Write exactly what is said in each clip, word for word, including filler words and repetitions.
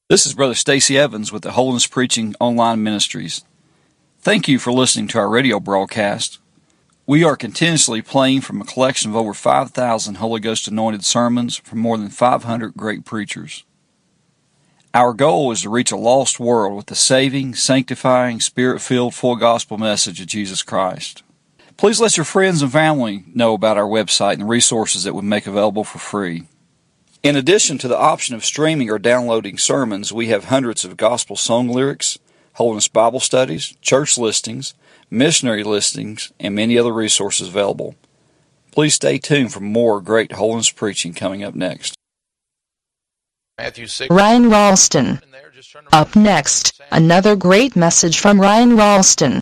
This is Brother Stacy Evans with the Holiness Preaching Online Ministries. Thank you for listening to our radio broadcast. We are continuously playing from a collection of over five thousand Holy Ghost anointed sermons from more than five hundred great preachers. Our goal is to reach a lost world with the saving, sanctifying, spirit-filled, full gospel message of Jesus Christ. Please let your friends and family know about our website and the resources that we make available for free. In addition to the option of streaming or downloading sermons, we have hundreds of gospel song lyrics, Holiness Bible studies, church listings, missionary listings, and many other resources available. Please stay tuned for more great holiness preaching coming up next. Matthew six. Ryan Ralston. Up next, another great message from Ryan Ralston.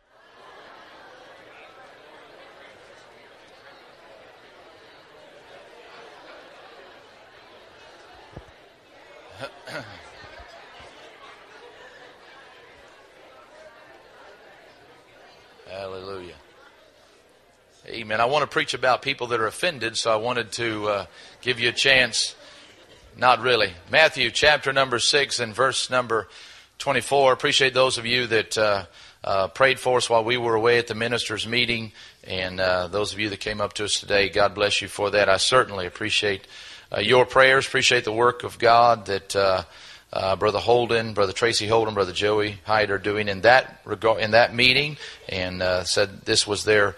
Hallelujah. Amen. I want to preach about people that are offended, so I wanted to uh, give you a chance. Not really. Matthew chapter number six and verse number twenty-four. Appreciate those of you that uh, uh, prayed for us while we were away at the ministers' meeting. And uh, those of you that came up to us today, God bless you for that. I certainly appreciate uh, your prayers. Appreciate the work of God that uh, uh, Brother Holden, Brother Tracy Holden, Brother Joey Hyde are doing in that regard, in that meeting. And uh, said this was their,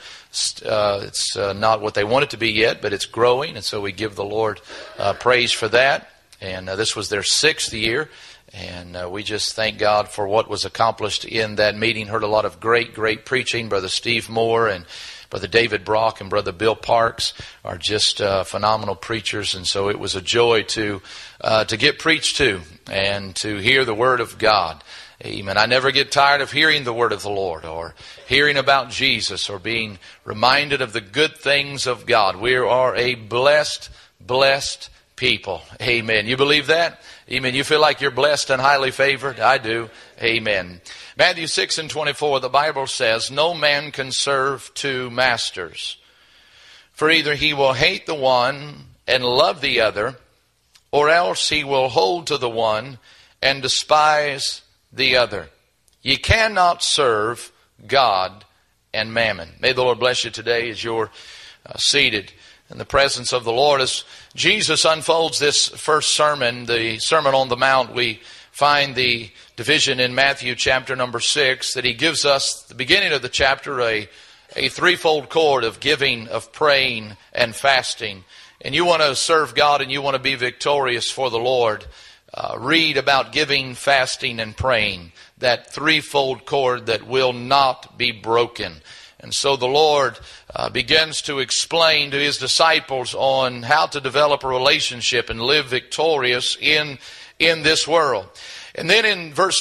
uh, it's uh, not what they want it to be yet, but it's growing. And so we give the Lord uh, praise for that. And uh, this was their sixth year. And uh, we just thank God for what was accomplished in that meeting. Heard a lot of great, great preaching. Brother Steve Moore and Brother David Brock and Brother Bill Parks are just uh, phenomenal preachers. And so it was a joy to uh, to get preached to and to hear the Word of God. Amen. I never get tired of hearing the Word of the Lord or hearing about Jesus or being reminded of the good things of God. We are a blessed, blessed people. Amen. You believe that? Amen. You feel like you're blessed and highly favored? I do. Amen. Matthew six and twenty-four, the Bible says, "No man can serve two masters, for either he will hate the one and love the other, or else he will hold to the one and despise the other. Ye cannot serve God and mammon." May the Lord bless you today as you're uh, seated in the presence of the Lord. As Jesus unfolds this first sermon, the Sermon on the Mount, we find the division in Matthew chapter number six, that he gives us, the beginning of the chapter, a, a threefold cord of giving, of praying, and fasting. And you want to serve God and you want to be victorious for the Lord, uh, read about giving, fasting, and praying. That threefold cord that will not be broken. And so the Lord uh, begins to explain to His disciples on how to develop a relationship and live victorious in, in this world. And then in verse